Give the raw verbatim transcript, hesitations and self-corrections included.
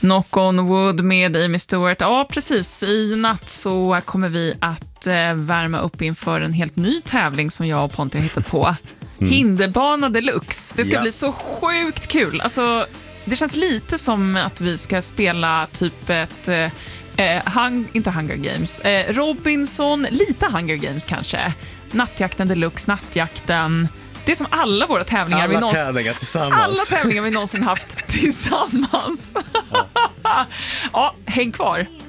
Knock on Wood med Amy Stewart. Ja, precis. I natt så kommer vi att eh, värma upp inför en helt ny tävling som jag och Ponti har hittat på. Mm. Hinderbana Deluxe. Det ska ja. bli så sjukt kul. Alltså, det känns lite som att vi ska spela typ ett... Eh, Eh, hung, inte Hunger Games. Eh, Robinson, lite Hunger Games kanske. Nattjakten Deluxe, nattjakten. Det är som alla våra tävlingar alla vi någonsin, tävlingar tillsammans. Alla tävlingar vi någonsin haft tillsammans. Ja, ja, häng kvar.